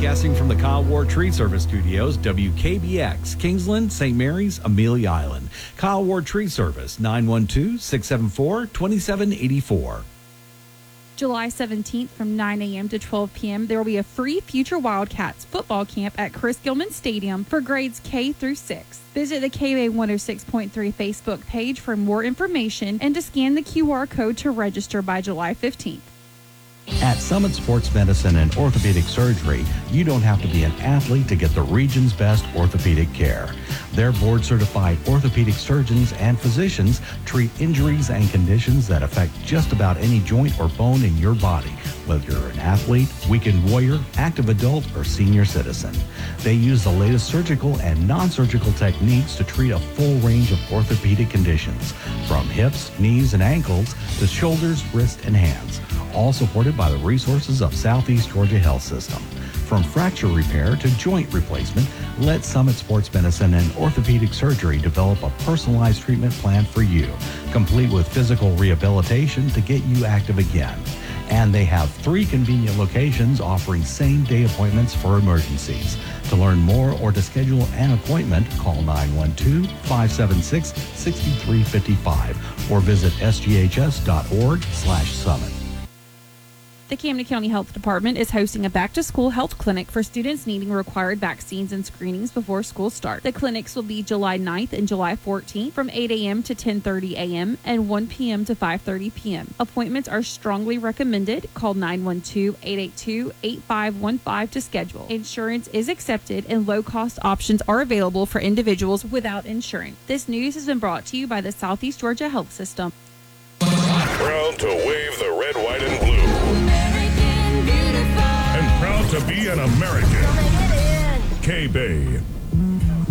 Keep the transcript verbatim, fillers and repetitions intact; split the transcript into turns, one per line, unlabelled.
Broadcasting from the Kyle Ward Tree Service Studios, W K B X, Kingsland, Saint Mary's, Amelia Island. Kyle Ward Tree Service, nine one two, six seven four, two seven eight four.
July seventeenth from nine a.m. to twelve p.m., there will be a free Future Wildcats football camp at Chris Gilman Stadium for grades K through six. Visit the K B A one oh six point three Facebook page for more information and to scan the Q R code to register by July fifteenth.
At Summit Sports Medicine and Orthopedic Surgery, you don't have to be an athlete to get the region's best orthopedic care. Their board-certified orthopedic surgeons and physicians treat injuries and conditions that affect just about any joint or bone in your body, whether you're an athlete, weekend warrior, active adult, or senior citizen. They use the latest surgical and non-surgical techniques to treat a full range of orthopedic conditions, from hips, knees, and ankles to shoulders, wrists, and hands, all supported by the resources of Southeast Georgia Health System. From fracture repair to joint replacement, let Summit Sports Medicine and Orthopedic Surgery develop a personalized treatment plan for you, complete with physical rehabilitation to get you active again. And they have three convenient locations offering same-day appointments for emergencies. To learn more or to schedule an appointment, call nine one two, five seven six, six three five five or visit s g h s dot org slash summit.
The Camden County Health Department is hosting a back-to-school health clinic for students needing required vaccines and screenings before school start. The clinics will be July ninth and July fourteenth from eight a.m. to ten thirty a.m. and one p.m. to five thirty p.m. Appointments are strongly recommended. Call nine one two, eight eight two, eight five one five to schedule. Insurance is accepted and low-cost options are available for individuals without insurance. This news has been brought to you by the Southeast Georgia Health System.
Proud to wave the red, white, and blue. And proud to be an American. K-Bay.